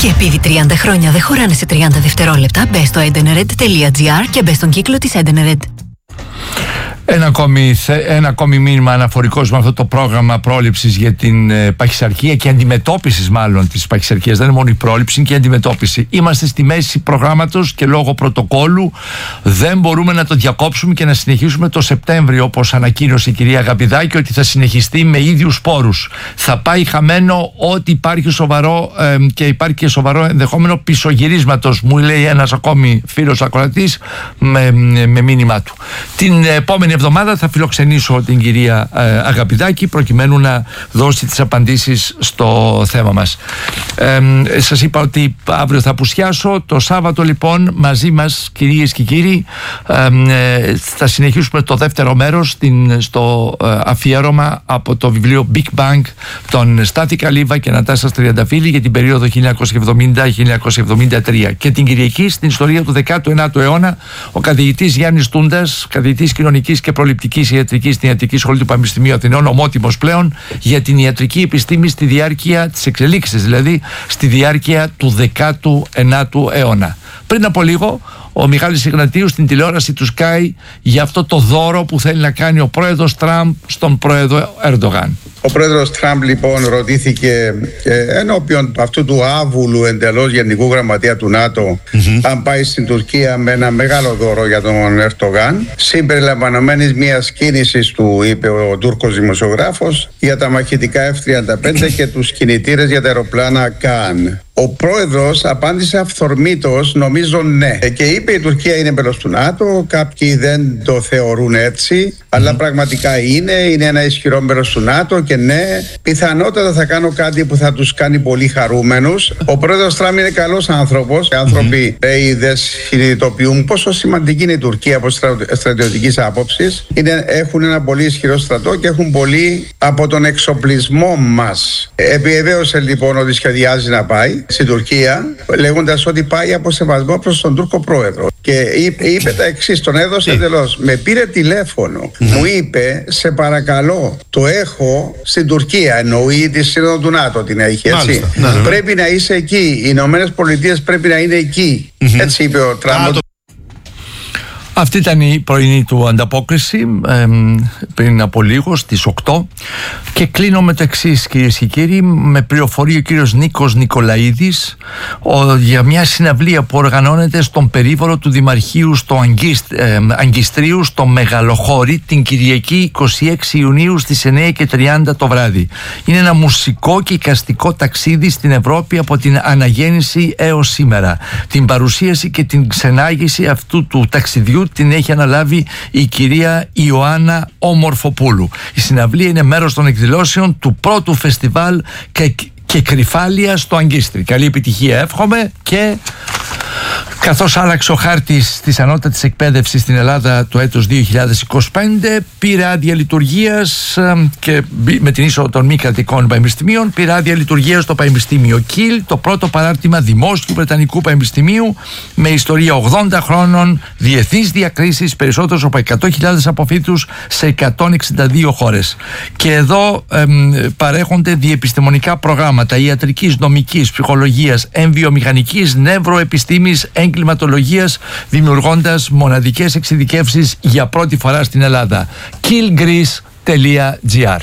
Και επειδή 30 χρόνια δεν χωράνε σε 30 δευτερόλεπτα, μπες στο edenred.gr και μπες στον κύκλο της Edenred. Ένα ακόμη μήνυμα αναφορικός με αυτό το πρόγραμμα πρόληψης για την παχυσαρκία και αντιμετώπισης μάλλον της παχυσαρκίας. Δεν είναι μόνο η πρόληψη, είναι και η αντιμετώπιση. Είμαστε στη μέση προγράμματος και λόγω πρωτοκόλου δεν μπορούμε να το διακόψουμε και να συνεχίσουμε το Σεπτέμβριο, όπως ανακοίνωσε η κυρία Αγαπηδάκη, ότι θα συνεχιστεί με ίδιους πόρους. Θα πάει χαμένο ό,τι υπάρχει σοβαρό και υπάρχει και σοβαρό ενδεχόμενο πισωγυρίσματος, μου λέει ένας ακόμη φίλος ακροατής με μήνυμά του. Την επόμενη εβδομάδα θα φιλοξενήσω την κυρία Αγαπηδάκη προκειμένου να δώσει τις απαντήσεις στο θέμα μας. Σας είπα ότι αύριο θα απουσιάσω. Το Σάββατο λοιπόν μαζί μας, κυρίες και κύριοι, θα συνεχίσουμε το δεύτερο μέρος στο αφιέρωμα από το βιβλίο Big Bang των Στάθη Καλύβα και Νατάσας Τριανταφύλλη για την περίοδο 1970-1973. Και την Κυριακή, στην ιστορία του 19ου αιώνα, ο καθηγητής Γιάννης Τούντας, καθηγητής κοινωνικής και προληπτικής ιατρικής στην Ιατρική Σχολή του Πανεπιστημίου Αθηνών, ομότιμος πλέον για την ιατρική επιστήμη στη διάρκεια της εξελίξης, δηλαδή στη διάρκεια του 19ου αιώνα. Πριν από λίγο, ο Μιχάλης Ιγνατίου στην τηλεόραση του Sky για αυτό το δώρο που θέλει να κάνει ο πρόεδρος Τραμπ στον πρόεδρο Ερντογάν. Ο πρόεδρος Τραμπ λοιπόν ρωτήθηκε ενώπιον αυτού του άβουλου εντελώς γενικού γραμματεία του ΝΑΤΟ αν πάει στην Τουρκία με ένα μεγάλο δώρο για τον Ερντογάν, συμπεριλαμβανομένης μιας κίνησης του, είπε ο Τούρκος δημοσιογράφος, για τα μαχητικά F-35 και τους κινητήρες για τα αεροπλάνα Καν. Ο πρόεδρος απάντησε αυθορμήτως, νομίζω ναι. Και είπε η Τουρκία είναι μέλος του ΝΑΤΟ, κάποιοι δεν το θεωρούν έτσι, αλλά πραγματικά είναι ένα ισχυρό μέλος του ΝΑΤΟ και ναι, πιθανότατα θα κάνω κάτι που θα τους κάνει πολύ χαρούμενους. Ο πρόεδρος Τραμπ είναι καλός άνθρωπος. Οι άνθρωποι δεν συνειδητοποιούν πόσο σημαντική είναι η Τουρκία από στρατιωτικής άποψης. Έχουν ένα πολύ ισχυρό στρατό και έχουν πολύ από τον εξοπλισμό μας. Επιβεβαίωσε λοιπόν ότι σχεδιάζει να πάει στην Τουρκία, λέγοντας ότι πάει από σεβασμό προς τον Τούρκο πρόεδρο. Και είπε τα εξής, τον έδωσε εντελώς. Με πήρε τηλέφωνο, μου είπε, σε παρακαλώ, το έχω στην Τουρκία. Εννοεί τη σύνοδο του ΝΑΤΟ την έχει, έτσι. Πρέπει να είσαι εκεί. Οι Ηνωμένες Πολιτείες πρέπει να είναι εκεί. Έτσι είπε ο Τραμπ. Αυτή ήταν η πρωινή του ανταπόκριση πριν από λίγο στις 8 και κλείνω με το εξής, κυρίες και κύριοι. Με πληροφορεί ο κύριος Νίκος Νικολαίδης για μια συναυλία που οργανώνεται στον περίβολο του Δημαρχείου στο Αγκιστρίου στο Μεγαλοχώρι την Κυριακή 26 Ιουνίου στις 9:30 το βράδυ. Είναι ένα μουσικό και εικαστικό ταξίδι στην Ευρώπη από την αναγέννηση έως σήμερα. Την παρουσίαση και την ξενάγηση αυτού του ταξιδιού την έχει αναλάβει η κυρία Ιωάννα Ομορφοπούλου. Η συναυλία είναι μέρος των εκδηλώσεων του πρώτου φεστιβάλ και κρυφάλια στο Αγκίστρι. Καλή επιτυχία εύχομαι. Και καθώς άλλαξε ο χάρτης της ανώτατης εκπαίδευσης στην Ελλάδα το έτος 2025, πήρε άδεια λειτουργίας και με την είσοδο των μη κρατικών πανεπιστημίων πήρε άδεια λειτουργίας στο Πανεπιστήμιο Κιλ, το πρώτο παράρτημα δημόσιου Βρετανικού Πανεπιστημίου με ιστορία 80 χρόνων, διεθνείς διακρίσεις, περισσότερους από 100.000 αποφύτους σε 162 χώρες. Και εδώ παρέχονται διεπιστημονικά προγράμματα ιατρικής, νομικής, ψυχολογίας, εμβιομηχανικής, νευροεπιστήμης, εγκληματολογίας, δημιουργώντας μοναδικές εξειδικεύσεις για πρώτη φορά στην Ελλάδα. killgreece.gr.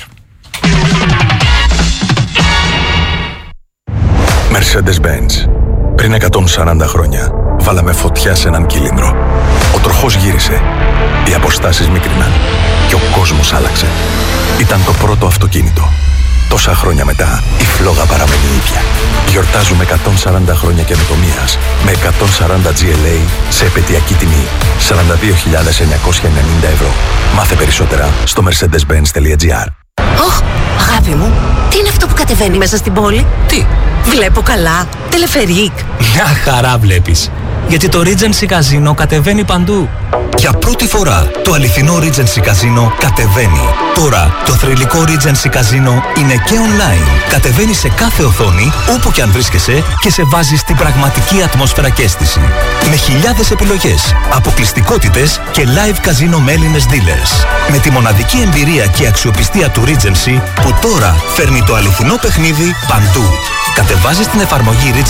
Mercedes-Benz. Πριν 140 χρόνια βάλαμε φωτιά σε έναν κύλινδρο. Ο τροχός γύρισε, οι αποστάσεις μικρινάν και ο κόσμος άλλαξε. Ήταν το πρώτο αυτοκίνητο. Τόσα χρόνια μετά, η φλόγα παραμένει ίδια. Γιορτάζουμε 140 χρόνια καινοτομίας με 140 GLA σε επαιτειακή τιμή 42.990 ευρώ. Μάθε περισσότερα στο mercedes-benz.gr. Αγάπη μου, τι είναι αυτό που κατεβαίνει μέσα στην πόλη? Τι? Βλέπω καλά, τελεφερίκ. Μια χαρά βλέπεις. Γιατί το Regency Casino κατεβαίνει παντού. Για πρώτη φορά, το αληθινό Regency Casino κατεβαίνει. Τώρα, το θρυλικό Regency Casino είναι και online. Κατεβαίνει σε κάθε οθόνη, όπου και αν βρίσκεσαι και σε βάζει στην πραγματική ατμόσφαιρα και αίσθηση. Με χιλιάδες επιλογές, αποκλειστικότητες και live casino με Έλληνες dealers. Με τη μοναδική εμπειρία και αξιοπιστία του Regency, που τώρα φέρνει το αληθινό παιχνίδι παντού. Κατεβάζεις την εφαρμογή Regency